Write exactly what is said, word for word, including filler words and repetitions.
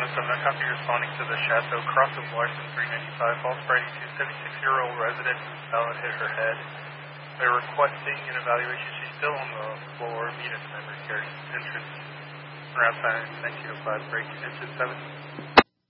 one oh seven, I copy responding to the Chateau Cross of Larson three ninety-five, false Friday to seventy-six-year-old resident whose pallet hit her head. They're requesting an evaluation. She's still on the floor, meet at the memory care entrance. Around time nineteen oh five, break into seven.